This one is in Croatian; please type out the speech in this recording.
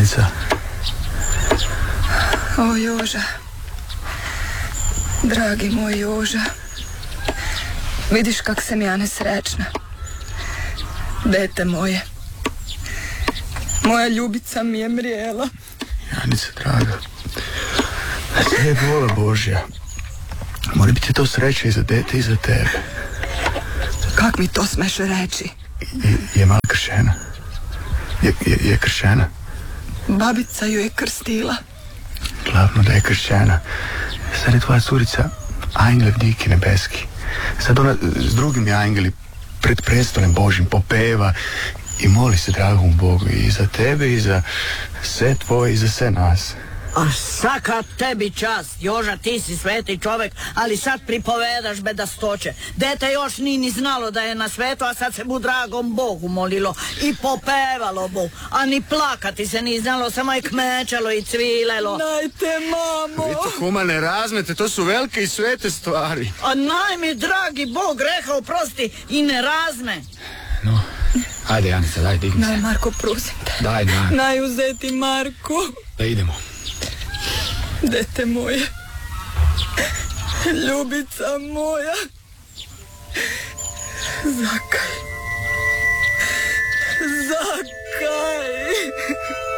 Janice. O, Joža. Dragi moj Joža. Vidiš kak sam ja nesrećna. Dete moje. Moja ljubica mi je mrijela. Janice, draga. Sve je vola Božja. Mora biti to sreća i za dete i za tebe. Kak mi to smeš reći? Je mala kršena? Je kršena? Babica ju je krstila. Glavno da je kršćana. Sad je tvoja curica Angel Diki nebeski. Sad ona s drugim je angeli pred prestolem Božim popeva i moli se dragom Bogu i za tebe i za sve tvoje i za sve nas. A svaka tebi čast, Joža, ti si sveti čovek, ali sad pripovedaš bedastoće. Dete još ni znalo da je na svetu, a sad se mu dragom Bogu molilo i popevalo mu, a ni plakati se ni znalo, samo je kmečalo i cvilelo. Najte, mamo! Vi to, kuma, ne razmete, to su velike i svete stvari. A naj mi dragi Bog greha oprosti i ne razme. No, ajde, Janica, daj, digni se. Naj, Marko, prosim te. Daj. Naj uzeti, Marko. Da idemo. Dete moje. Ljubica moja. Zakaj.